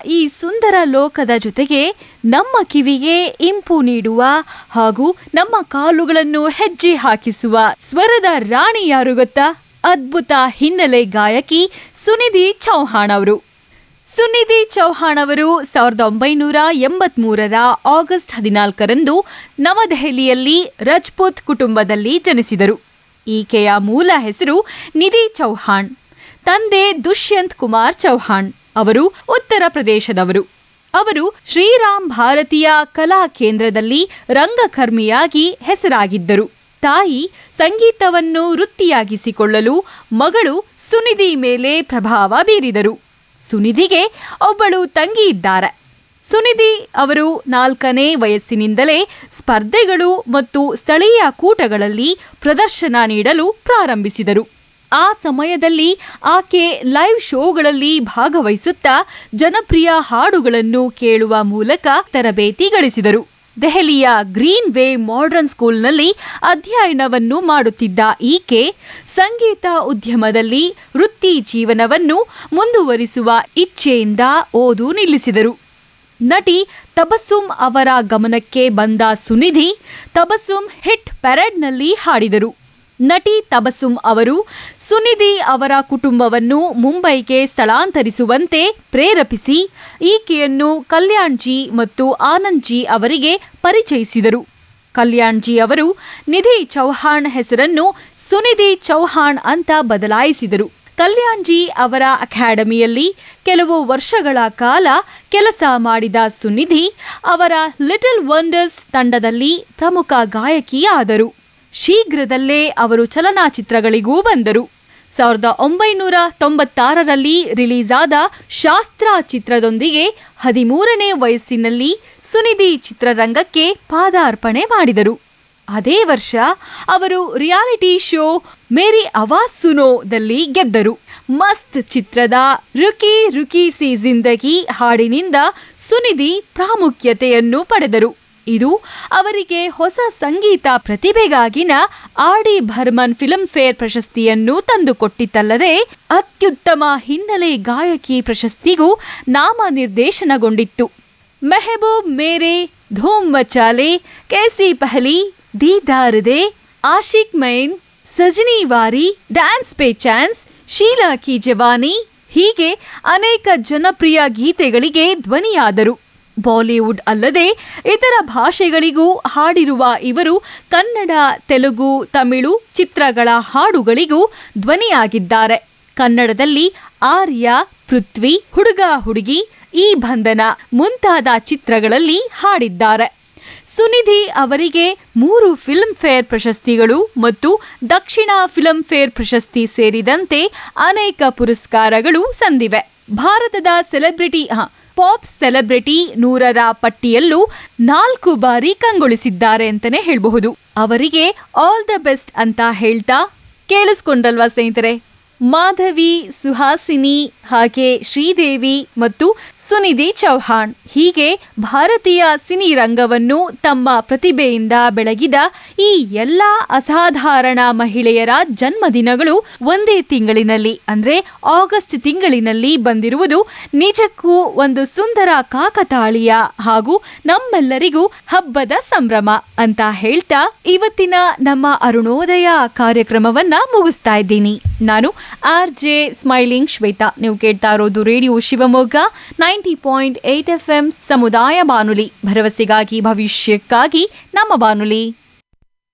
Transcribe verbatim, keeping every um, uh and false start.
ಈ ಸುಂದರ ಲೋಕದ ಜೊತೆಗೆ ನಮ್ಮ ಕಿವಿಗೆ ಇಂಪು ನೀಡುವ ಹಾಗೂ ನಮ್ಮ ಕಾಲುಗಳನ್ನು ಹೆಜ್ಜೆ ಹಾಕಿಸುವ ಸ್ವರದ ರಾಣಿ ಯಾರು ಗೊತ್ತಾ? ಅದ್ಭುತ ಹಿನ್ನೆಲೆ ಗಾಯಕಿ ಸುನಿಧಿ ಚೌಹಾಣ್ ಅವರು. ಸುನಿಧಿ ಚೌಹಾಣ್ ಅವರು ಸಾವಿರದ ಒಂಬೈನೂರ ಎಂಬತ್ ಮೂರರ ಆಗಸ್ಟ್ ಹದಿನಾಲ್ಕರಂದು ನವದೆಹಲಿಯಲ್ಲಿ ರಜಪೂತ್ ಕುಟುಂಬದಲ್ಲಿ ಜನಿಸಿದರು. ಈಕೆಯ ಮೂಲ ಹೆಸರು ನಿಧಿ ಚೌಹಾಣ್. ತಂದೆ ದುಷ್ಯಂತ್ ಕುಮಾರ್ ಚೌಹಾಣ್ ಅವರು ಉತ್ತರ ಪ್ರದೇಶದವರು. ಅವರು ಶ್ರೀರಾಮ್ ಭಾರತೀಯ ಕಲಾ ಕೇಂದ್ರದಲ್ಲಿ ರಂಗಕರ್ಮಿಯಾಗಿ ಹೆಸರಾಗಿದ್ದರು. ತಾಯಿ ಸಂಗೀತವನ್ನು ವೃತ್ತಿಯಾಗಿಸಿಕೊಳ್ಳಲು ಮಗಳು ಸುನಿಧಿ ಮೇಲೆ ಪ್ರಭಾವ ಬೀರಿದರು. ಸುನಿಧಿಗೆ ಒಬ್ಬಳು ತಂಗಿ ಇದ್ದಾರೆ. ಸುನಿಧಿ ಅವರು ನಾಲ್ಕನೇ ವಯಸ್ಸಿನಿಂದಲೇ ಸ್ಪರ್ಧೆಗಳು ಮತ್ತು ಸ್ಥಳೀಯ ಕೂಟಗಳಲ್ಲಿ ಪ್ರದರ್ಶನ ನೀಡಲು ಪ್ರಾರಂಭಿಸಿದರು. ಆ ಸಮಯದಲ್ಲಿ ಆಕೆ ಲೈವ್ ಶೋಗಳಲ್ಲಿ ಭಾಗವಹಿಸುತ್ತಾ ಜನಪ್ರಿಯ ಹಾಡುಗಳನ್ನು ಕೇಳುವ ಮೂಲಕ ತರಬೇತಿ ಗಳಿಸಿದರು. ದೆಹಲಿಯ ಗ್ರೀನ್ ವೇ ಮಾಡರ್ನ್ ಸ್ಕೂಲ್ನಲ್ಲಿ ಅಧ್ಯಯನವನ್ನು ಮಾಡುತ್ತಿದ್ದ ಈಕೆ ಸಂಗೀತ ಉದ್ಯಮದಲ್ಲಿ ವೃತ್ತಿ ಜೀವನವನ್ನು ಮುಂದುವರಿಸುವ ಇಚ್ಛೆಯಿಂದ ಓದು ನಿಲ್ಲಿಸಿದರು. ನಟಿ ತಬಸ್ಸುಮ್ ಅವರ ಗಮನಕ್ಕೆ ಬಂದ ಸುನಿಧಿ ತಬಸ್ಸುಮ್ ಹಿಟ್ ಪೆರೇಡ್ನಲ್ಲಿ ಹಾಡಿದರು. ನಟಿ ತಬಸ್ಸುಮ್ ಅವರು ಸುನಿಧಿ ಅವರ ಕುಟುಂಬವನ್ನು ಮುಂಬೈಗೆ ಸ್ಥಳಾಂತರಿಸುವಂತೆ ಪ್ರೇರೇಪಿಸಿ ಈಕೆಯನ್ನು ಕಲ್ಯಾಣ್ ಜಿ ಮತ್ತು ಆನಂದ್ ಜಿ ಅವರಿಗೆ ಪರಿಚಯಿಸಿದರು. ಕಲ್ಯಾಣ್ ಜಿ ಅವರು ನಿಧಿ ಚೌಹಾಣ್ ಹೆಸರನ್ನು ಸುನಿಧಿ ಚೌಹಾಣ್ ಅಂತ ಬದಲಾಯಿಸಿದರು. ಕಲ್ಯಾಣ್ ಜಿ ಅವರ ಅಕಾಡೆಮಿಯಲ್ಲಿ ಕೆಲವು ವರ್ಷಗಳ ಕಾಲ ಕೆಲಸ ಮಾಡಿದ ಸುನಿಧಿ ಅವರ ಲಿಟಲ್ ವಂಡರ್ಸ್ ತಂಡದಲ್ಲಿ ಪ್ರಮುಖ ಗಾಯಕಿಯಾದರು. ಶೀಘ್ರದಲ್ಲೇ ಅವರು ಚಲನಚಿತ್ರಗಳಿಗೂ ಬಂದರು. ಸಾವಿರದ ಒಂಬೈನೂರ ತೊಂಬತ್ತಾರರಲ್ಲಿ ರಿಲೀಸ್ ಆದ ಶಾಸ್ತ್ರ ಚಿತ್ರದೊಂದಿಗೆ ಹದಿಮೂರನೇ ವಯಸ್ಸಿನಲ್ಲಿ ಸುನಿಧಿ ಚಿತ್ರರಂಗಕ್ಕೆ ಪಾದಾರ್ಪಣೆ ಮಾಡಿದರು. ಅದೇ ವರ್ಷ ಅವರು ರಿಯಾಲಿಟಿ ಶೋ ಮೇರಿ ಆವಾಜ್ ಸುನೋದಲ್ಲಿ ಗೆದ್ದರು. ಮಸ್ತ್ ಚಿತ್ರದ ರುಕಿ ರುಕಿ ಸಿ ಜಿಂದಗಿ ಹಾಡಿನಿಂದ ಸುನಿಧಿ ಪ್ರಾಮುಖ್ಯತೆಯನ್ನು ಪಡೆದರು. ಇದು ಅವರಿಗೆ ಹೊಸ ಸಂಗೀತ ಪ್ರತಿಭೆಗಾಗಿನ R D Burman film fair ಪ್ರಶಸ್ತಿಯನ್ನು ತಂದುಕೊಟ್ಟಿತ್ತಲ್ಲದೆ ಅತ್ಯುತ್ತಮ ಹಿನ್ನೆಲೆ ಗಾಯಕಿ ಪ್ರಶಸ್ತಿಗೂ ನಾಮನಿರ್ದೇಶನಗೊಂಡಿತ್ತು. ಮೆಹಬೂಬ್ ಮೇರೆ, ಧೂಮ್ ಮಚಾಲೆ, ಕೇಸಿ ಪಹಲಿ, ದೀದಾರ್ ದೆ, ಆಶಿಕ್ ಮೈನ್, ಸಜನಿ ವಾರಿ, ಡ್ಯಾನ್ಸ್ ಪೇ ಚಾನ್ಸ್, ಶೀಲಾ ಕಿ ಜವಾನಿ ಹೀಗೆ ಅನೇಕ ಜನಪ್ರಿಯ ಗೀತೆಗಳಿಗೆ ಧ್ವನಿಯಾದರು. ಬಾಲಿವುಡ್ ಅಲ್ಲದೆ ಇತರ ಭಾಷೆಗಳಿಗೂ ಹಾಡಿರುವ ಇವರು ಕನ್ನಡ, ತೆಲುಗು, ತಮಿಳು ಚಿತ್ರಗಳ ಹಾಡುಗಳಿಗೂ ಧ್ವನಿಯಾಗಿದ್ದಾರೆ. ಕನ್ನಡದಲ್ಲಿ ಆರ್ಯ, ಪೃಥ್ವಿ, ಹುಡುಗ ಹುಡುಗಿ, ಈ ಬಂಧನ ಮುಂತಾದ ಚಿತ್ರಗಳಲ್ಲಿ ಹಾಡಿದ್ದಾರೆ. ಸುನಿಧಿ ಅವರಿಗೆ ಮೂರು ಫಿಲ್ಮ್ ಫೇರ್ ಪ್ರಶಸ್ತಿಗಳು ಮತ್ತು ದಕ್ಷಿಣ ಫಿಲ್ಮ್ ಫೇರ್ ಪ್ರಶಸ್ತಿ ಸೇರಿದಂತೆ ಅನೇಕ ಪುರಸ್ಕಾರಗಳು ಸಂದಿವೆ. ಭಾರತದ ಸೆಲೆಬ್ರಿಟಿ ಪಾಪ್ ಸೆಲೆಬ್ರಿಟಿ ನೂರರ ಪಟ್ಟಿಯಲ್ಲೂ ನಾಲ್ಕು ಬಾರಿ ಕಂಗೊಳಿಸಿದ್ದಾರೆ ಅಂತಾನೆ ಹೇಳಬಹುದು. ಅವರಿಗೆ ಆಲ್ ದ ಬೆಸ್ಟ್ ಅಂತ ಹೇಳ್ತಾ ಕೇಳಿಸ್ಕೊಂಡ್ರಲ್ವಾ ಸ್ನೇಹಿತರೆ? ಮಾಧವಿ, ಸುಹಾಸಿನಿ, ಹಾಗೆ ಶ್ರೀದೇವಿ ಮತ್ತು ಸುನಿಧಿ ಚೌಹಾಣ್ ಹೀಗೆ ಭಾರತೀಯ ಸಿನಿ ರಂಗವನ್ನು ತಮ್ಮ ಪ್ರತಿಭೆಯಿಂದ ಬೆಳಗಿದ ಈ ಎಲ್ಲಾ ಅಸಾಧಾರಣ ಮಹಿಳೆಯರ ಜನ್ಮದಿನಗಳು ಒಂದೇ ತಿಂಗಳಿನಲ್ಲಿ ಅಂದ್ರೆ ಆಗಸ್ಟ್ ತಿಂಗಳಿನಲ್ಲಿ ಬಂದಿರುವುದು ನಿಜಕ್ಕೂ ಒಂದು ಸುಂದರ ಕಾಕತಾಳೀಯ ಹಾಗೂ ನಮ್ಮೆಲ್ಲರಿಗೂ ಹಬ್ಬದ ಸಂಭ್ರಮ ಅಂತ ಹೇಳ್ತಾ ಇವತ್ತಿನ ನಮ್ಮ ಅರುಣೋದಯ ಕಾರ್ಯಕ್ರಮವನ್ನ ಮುಗಿಸ್ತಾ ಇದ್ದೀನಿ. ನಾನು ಆರ್ ಜೆ ಸ್ಮೈಲಿಂಗ್ ಶ್ವೇತಾ. ನೀವು ಕೇಳ್ತಾ ಇರೋದು radio Shivamogga ninety point eight F M ಸಮುದಾಯ ಬಾನುಲಿ, ಭರವಸೆಗಾಗಿ ಭವಿಷ್ಯಕ್ಕಾಗಿ ನಮ್ಮ ಬಾನುಲಿ.